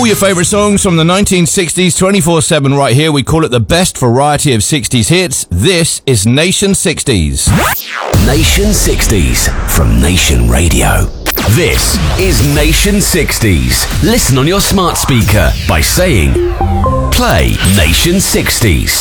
all your favourite songs from the 1960s 24/7 right here. We call it the best variety of 60s hits. This is Nation 60s. Nation 60s from Nation Radio. This is Nation 60s. Listen on your smart speaker by saying, play Nation 60s.